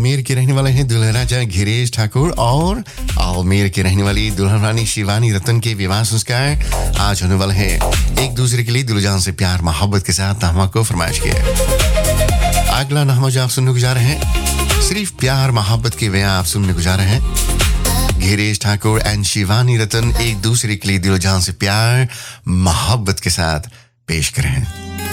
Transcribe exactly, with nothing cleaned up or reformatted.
आलमेर के रहने वाले हैं दुल्हा राजा गिरीश ठाकुर और आलमेर के रहने वाली दुल्हन रानी शिवानी रतन के विवाह संस्कार आज होने वाले हैं। एक दूसरे के लिए दिलजान से प्यार मोहब्बत के साथ नहमा को फरमाइश किया। अगला नहमा जो आप सुनने को जा रहे हैं सिर्फ प्यार मोहब्बत के बयां आप सुनने को जा रहे हैं। गिरीश ठाकुर एंड शिवानी रतन एक दूसरे के लिए दिलजान से प्यार मोहब्बत के साथ पेश करें।